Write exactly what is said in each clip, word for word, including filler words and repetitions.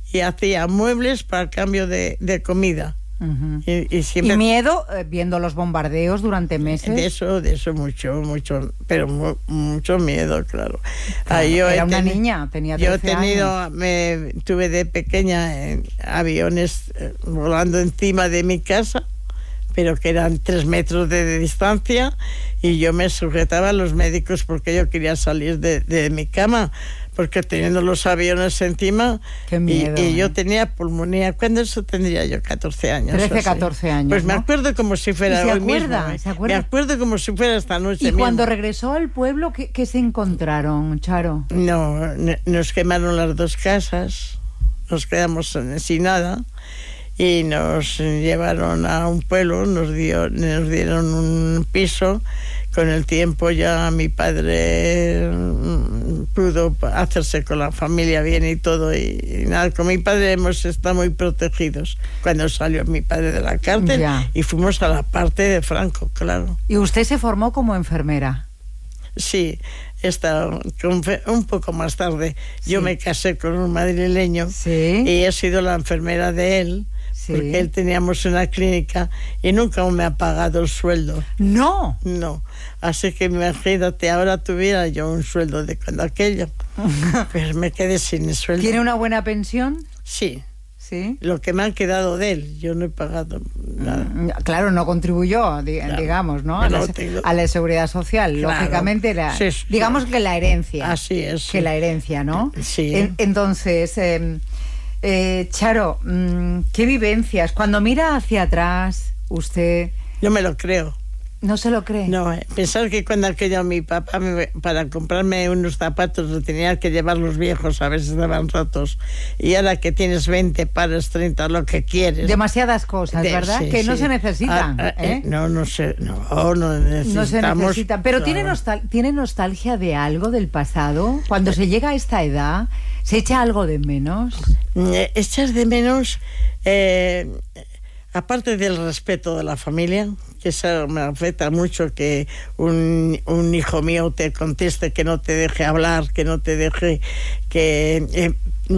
y hacía muebles para el cambio de, de comida. Uh-huh. Y, y, siempre... ¿Y miedo eh, viendo los bombardeos durante meses? De eso, de eso mucho, mucho, pero mu mucho miedo, claro. claro ah, yo era una teni... niña, tenía trece años. Yo he tenido, años. me tuve de pequeña en aviones eh, volando encima de mi casa, pero que eran tres metros de, de distancia, y yo me sujetaba a los médicos porque yo quería salir de, de mi cama, porque teniendo los aviones encima. Qué miedo, y, y ¿eh? yo tenía pulmonía. ¿Cuándo eso tendría yo? catorce años. trece, catorce años. Pues me ¿no? acuerdo como si fuera ¿Y se hoy acuerda? mismo. ¿eh? ¿Se acuerda? Me acuerdo como si fuera esta noche ¿Y mismo. cuando regresó al pueblo, qué, qué se encontraron, Charo? No, nos quemaron las dos casas, nos quedamos sin nada y nos llevaron a un pueblo, nos, dio, nos dieron un piso. Con el tiempo ya mi padre pudo hacerse con la familia bien y todo, y, y nada, con mi padre hemos estado muy protegidos cuando salió mi padre de la cárcel. Ya. Y fuimos a la parte de Franco, claro. ¿Y usted se formó como enfermera? Sí, esta, un poco más tarde. Sí. Yo me casé con un madrileño. Sí. Y he sido la enfermera de él. Sí. Porque él teníamos una clínica y nunca me ha pagado el sueldo. No. No. Así que imagínate, ahora tuviera yo un sueldo de cuando aquello. Pues me quedé sin el sueldo. ¿Tiene una buena pensión? Sí. Sí. Lo que me han quedado de él, yo no he pagado nada. Claro, no contribuyó, digamos, ¿no? A la, a la seguridad social. Claro. Lógicamente, la, sí, sí. digamos que la herencia. Así es. Sí. Que la herencia, ¿no? Sí. En, entonces, eh, eh, Charo, ¿qué vivencias? Cuando mira hacia atrás, usted... Yo me lo creo. ¿No se lo cree? No, eh, pensar que cuando aquello mi papá, me, para comprarme unos zapatos, lo tenía que llevar los viejos, a veces estaban rotos. Y ahora que tienes veinte pares, treinta, lo que quieres. Demasiadas cosas, de, ¿verdad? Sí, que sí. no se necesitan. Ah, ¿eh? Eh, no, no sé, no, no necesitamos. No se necesitan. Pero claro. ¿tiene, nostal ¿tiene nostalgia de algo del pasado? Cuando se llega a esta edad, ¿se echa algo de menos? Eh, echas de menos... Eh, aparte del respeto de la familia, que eso me afecta mucho, que un, un hijo mío te conteste, que no te deje hablar, que no te deje, que eh,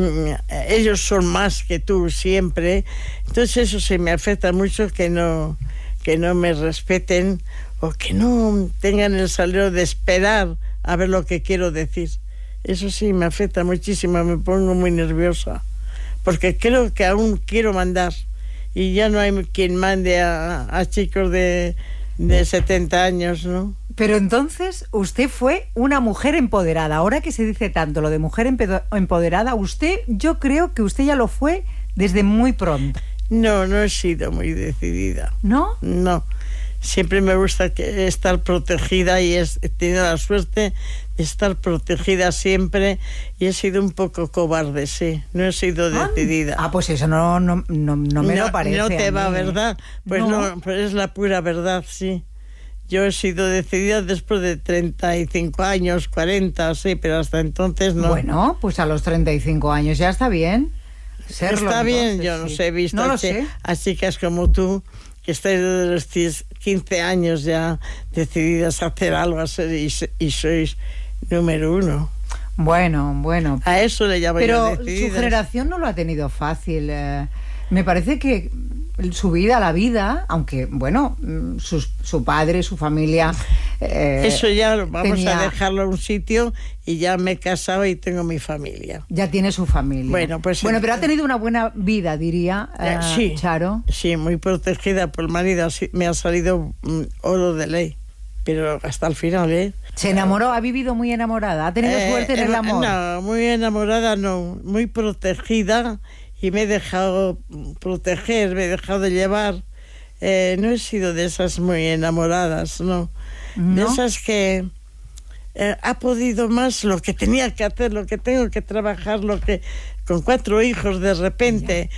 ellos son más que tú siempre. Entonces eso sí me afecta mucho, que no, que no me respeten o que no tengan el salero de esperar a ver lo que quiero decir. Eso sí me afecta muchísimo, me pongo muy nerviosa, porque creo que aún quiero mandar. Y ya no hay quien mande a, a chicos de, de setenta años, ¿no? Pero entonces usted fue una mujer empoderada. Ahora que se dice tanto lo de mujer empoderada, usted, yo creo que usted ya lo fue desde muy pronto. No, no he sido muy decidida. ¿No? No. Siempre me gusta que estar protegida y he tenido la suerte de estar protegida siempre, y he sido un poco cobarde, sí, no he sido decidida. Ah, pues eso no, no, no, no me no, lo parece. No te a va, mí. ¿verdad? Pues no. no, pues es la pura verdad, sí. Yo he sido decidida después de treinta y cinco años, cuarenta, sí, pero hasta entonces no. Bueno, pues a los treinta y cinco años ya está bien. Serlo, está bien, entonces, yo no sí. sé, he visto no lo que, sé. a chicas como tú, que estáis desde los quince años ya decididas a hacer algo, a ser, y, y sois número uno. Bueno, bueno. A eso le llamo Pero yo decididas. Su generación no lo ha tenido fácil. Eh, me parece que su vida, la vida, aunque, bueno, su, su padre, su familia... Eh, eso ya vamos tenía... a dejarlo en un sitio, y ya me he casado y tengo mi familia. Ya tiene su familia. Bueno, pues... Bueno, pero ha tenido una buena vida, diría, eh, sí, Charo. Sí, muy protegida por el marido. Así, me ha salido um, oro de ley. Pero hasta el final, ¿eh? ¿Se enamoró? ¿Ha vivido muy enamorada? ¿Ha tenido eh, suerte en el amor? No, muy enamorada no. Muy protegida, y me he dejado proteger, me he dejado llevar. Eh, no he sido de esas muy enamoradas, no. ¿No? De esas que eh, ha podido más lo que tenía que hacer, lo que tengo que trabajar, lo que... Con cuatro hijos de repente,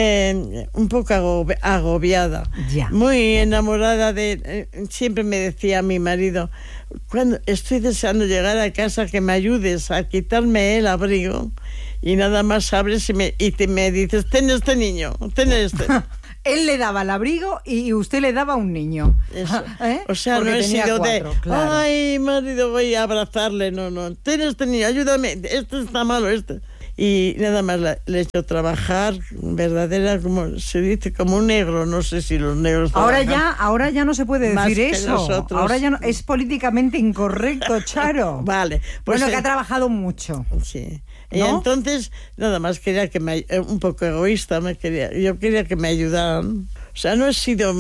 eh, un poco agobi agobiada, ya. Muy enamorada de... Eh, siempre me decía mi marido, cuando estoy deseando llegar a casa, que me ayudes a quitarme el abrigo, y nada más abres y me, y te, me dices, ten este niño, ten este. Él le daba el abrigo y usted le daba un niño. Eso. ¿Eh? O sea, Porque no he sido cuatro, de, claro. Ay, marido, voy a abrazarle, no, no, ten este niño, ayúdame, este está malo, este. y nada más la, le he hecho trabajar verdadera, como se dice, como un negro. No sé si los negros ahora ya ahora ya no se puede decir eso. Nosotros. Ahora ya no, es políticamente incorrecto, Charo. Vale, pues bueno, eh, que ha trabajado mucho. Sí. ¿No? Y entonces nada más quería que me, un poco egoísta, me quería, yo quería que me ayudaran. O sea, no he sido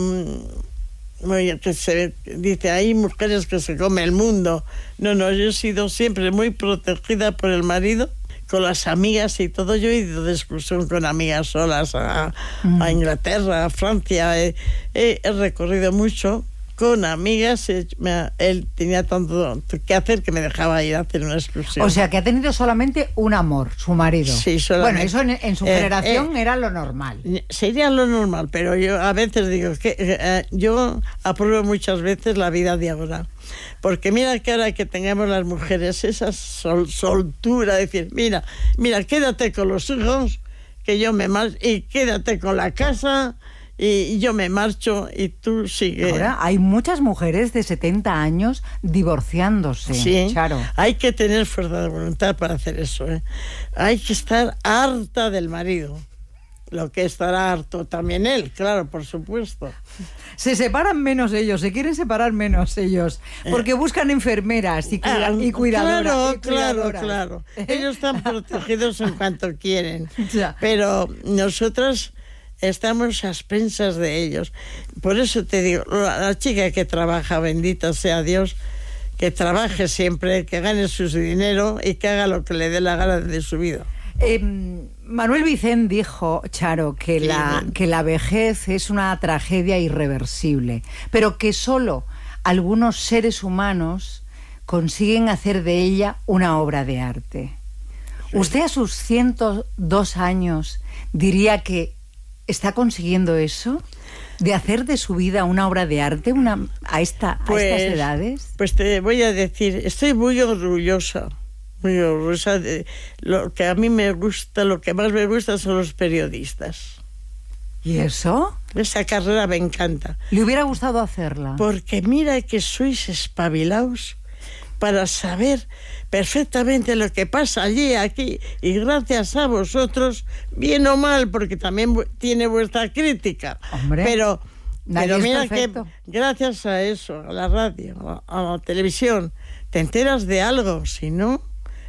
muy, que se dice, hay mujeres que se come el mundo. No, no, yo he sido siempre muy protegida por el marido, con las amigas y todo. Yo he ido de excursión con amigas solas a, mm. a Inglaterra, a Francia. He, he, he recorrido mucho con amigas. He, me, él tenía tanto que hacer que me dejaba ir a hacer una excursión. O sea, que ha tenido solamente un amor, su marido. Sí, solamente. Bueno, eso en, en su eh, generación eh, era lo normal. Sería lo normal, pero yo a veces digo que eh, yo apruebo muchas veces la vida de ahora. Porque mira que ahora que tengamos las mujeres esa sol, soltura, decir, mira, mira, quédate con los hijos, que yo me marcho, y quédate con la casa, y yo me marcho, y tú sigues. Ahora hay muchas mujeres de setenta años divorciándose, sí, Charo. Hay que tener fuerza de voluntad para hacer eso, ¿eh? Hay que estar harta del marido. Lo que estará harto también él, claro, por supuesto. Se separan menos ellos, se quieren separar menos ellos, porque buscan enfermeras y, cuida ah, y cuidadoras. Claro, y cuidadoras. claro, claro. Ellos están protegidos en cuanto quieren. Ya. Pero nosotras estamos a expensas de ellos. Por eso te digo, la chica que trabaja, bendita sea Dios, que trabaje siempre, que gane su dinero y que haga lo que le dé la gana de su vida. Eh, Manuel Vicent dijo, Charo, que la, que la vejez es una tragedia irreversible, pero que solo algunos seres humanos consiguen hacer de ella una obra de arte. Sí. ¿Usted a sus ciento dos años diría que está consiguiendo eso? ¿De hacer de su vida una obra de arte una, a, esta, pues, a estas edades? Pues te voy a decir, estoy muy orgullosa. Muy orgullosa de lo que a mí me gusta, lo que más me gusta son los periodistas. ¿Y eso? Esa carrera me encanta. ¿Le hubiera gustado hacerla? Porque mira que sois espabilados para saber perfectamente lo que pasa allí, aquí, y gracias a vosotros, bien o mal, porque también tiene vuestra crítica. Hombre, pero, pero mira perfecto. Que gracias a eso, a la radio, a la televisión, te enteras de algo, si no...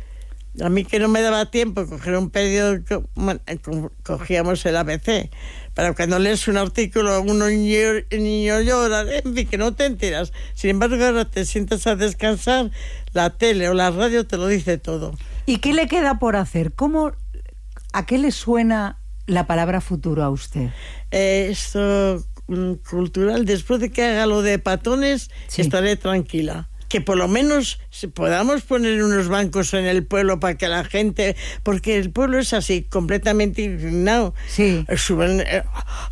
A mí que no me daba tiempo coger un periódico, cogíamos el A B C, para cuando lees un artículo, uno niño, niño llora, en fin, que no te enteras. Sin embargo, ahora te sientas a descansar, la tele o la radio te lo dice todo. ¿Y qué le queda por hacer? ¿Cómo, a qué le suena la palabra futuro a usted? Eh, esto mm, cultural, después de que haga lo de patones, sí, estaré tranquila. Que por lo menos podamos poner unos bancos en el pueblo para que la gente... Porque el pueblo es así, completamente indignado. Sí. Suben... Eh,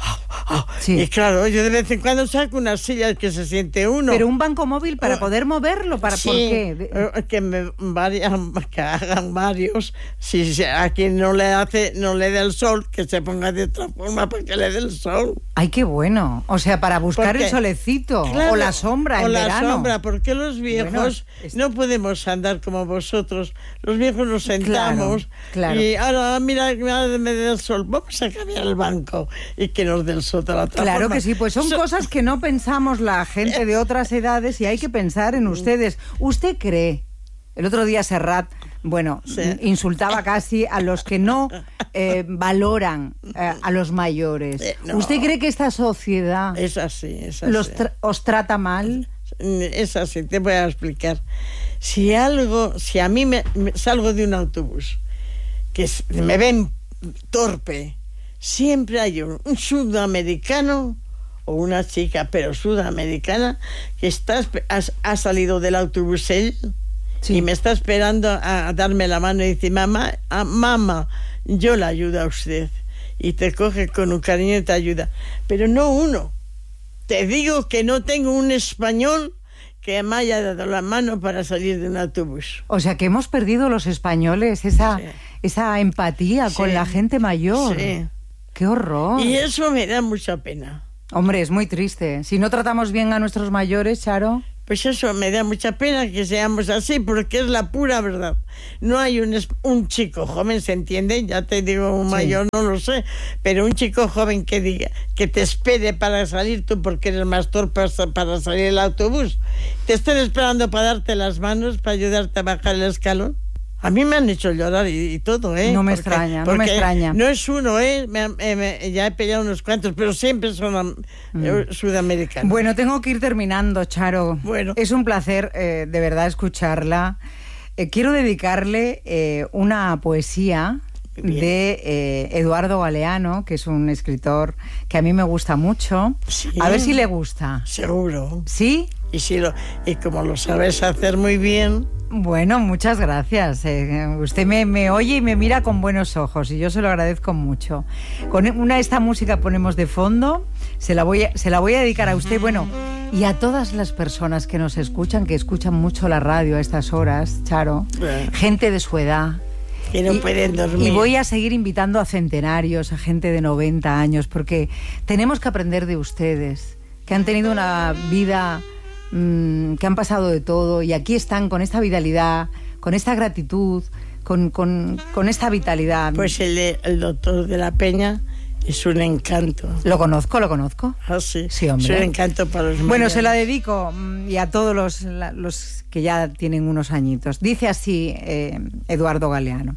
sí. Y claro, yo de vez en cuando saco una silla que se siente uno. Pero un banco móvil para uh, poder moverlo, ¿para sí, por qué? Uh, que, me vayan, que hagan varios. Si, si a quien no le hace, no le dé el sol, que se ponga de otra forma para que le dé el sol. Ay, qué bueno. O sea, para buscar porque, el solecito, claro, o la sombra o en la verano. sombra, porque los viejos bueno, es... no podemos andar como vosotros. Los viejos nos sentamos, claro, claro. Y ahora mira, mira, me dé el sol, vamos a cambiar el banco y que nos dé el sol de la otra Claro forma. Que sí, pues son so... cosas que no pensamos la gente de otras edades y hay que pensar en ustedes. ¿Usted cree? El otro día Serrat, bueno, sí, insultaba casi a los que no eh, valoran eh, a los mayores. Eh, no. ¿Usted cree que esta sociedad es así, es así. Los tra os trata mal? Es así, te voy a explicar. Si algo, si a mí me, me salgo de un autobús que me ven torpe, siempre hay un, un sudamericano o una chica, pero sudamericana, que está, ha, ha salido del autobús él, sí, y me está esperando a, a darme la mano y dice, mamá, a, mamá, yo la ayudo a usted. Y te coge con un cariño y te ayuda. Pero no uno. Te digo que no tengo un español que me haya dado la mano para salir de un autobús. O sea, que hemos perdido los españoles esa, sí, esa empatía, sí, con la gente mayor. Sí. ¡Qué horror! Y eso me da mucha pena. Hombre, es muy triste. Si no tratamos bien a nuestros mayores, Charo... Pues eso, me da mucha pena que seamos así, porque es la pura verdad. No hay un, un chico joven, ¿se entiende? Ya te digo, un mayor, sí. No lo sé, pero un chico joven que diga, que te espere para salir tú porque eres más torpe para salir el autobús, te estén esperando para darte las manos, para ayudarte a bajar el escalón. A mí me han hecho llorar y, y todo, ¿eh? No me porque, extraña, no me extraña. No es uno, ¿eh? Me, me, me, ya he peleado unos cuantos, pero siempre son mm. eh, sudamericanos. Bueno, tengo que ir terminando, Charo. Bueno. Es un placer, eh, de verdad, escucharla. Eh, quiero dedicarle eh, una poesía Bien. de eh, Eduardo Galeano, que es un escritor que a mí me gusta mucho. Sí. A ver si le gusta. Seguro. ¿Sí? Y, si lo, y como lo sabes hacer muy bien... Bueno, muchas gracias. Eh, usted me, me oye y me mira con buenos ojos y yo se lo agradezco mucho. Con una esta música ponemos de fondo, se la voy a, se la voy a dedicar a usted, bueno, y a todas las personas que nos escuchan, que escuchan mucho la radio a estas horas, Charo, bueno. Gente de su edad. Que no y, pueden dormir. Y voy a seguir invitando a centenarios, a gente de noventa años, porque tenemos que aprender de ustedes, que han tenido una vida... que han pasado de todo y aquí están con esta vitalidad, con esta gratitud, con, con, con esta vitalidad. Pues el, el doctor de la Peña es un encanto. Lo conozco, lo conozco. Ah, sí. Sí, hombre. Es un encanto para los Bueno, mayores. Se la dedico y a todos los, los que ya tienen unos añitos. Dice así eh, Eduardo Galeano: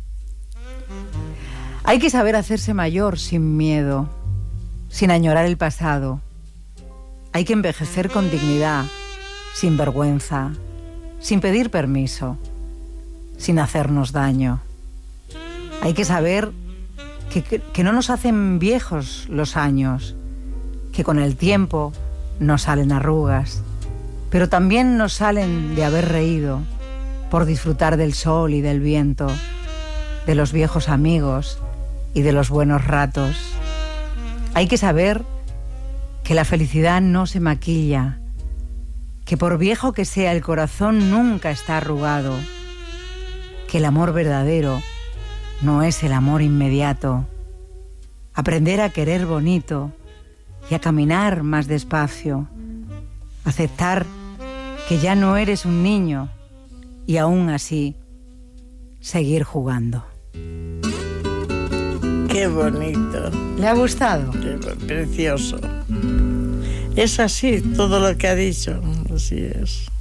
hay que saber hacerse mayor sin miedo, sin añorar el pasado. Hay que envejecer con dignidad, sin vergüenza, sin pedir permiso, sin hacernos daño. Hay que saber que, que, que no nos hacen viejos los años, que con el tiempo nos salen arrugas, pero también nos salen de haber reído, por disfrutar del sol y del viento, de los viejos amigos y de los buenos ratos. Hay que saber que la felicidad no se maquilla, que por viejo que sea el corazón nunca está arrugado, que el amor verdadero no es el amor inmediato. Aprender a querer bonito y a caminar más despacio, aceptar que ya no eres un niño y aún así seguir jugando. Qué bonito. ¿Le ha gustado? Qué precioso. Es así todo lo que ha dicho, así es.